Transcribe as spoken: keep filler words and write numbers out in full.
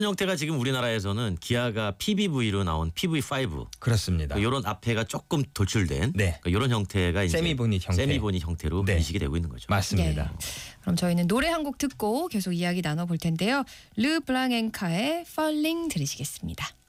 형태가 지금 우리나라에서는 기아가 피비브이로 나온 피브이 파이브 그렇습니다. 이런 앞에가 조금 돌출된 네. 이런 형태가 이제 세미보닛 형태. 세미보닛 형태로 네. 인식이 되고 있는 거죠. 맞습니다. 네. 그럼 저희는 노래 한 곡 듣고 계속 이야기 나눠볼 텐데요. 르 블랑앵카의 Falling 들으시겠습니다.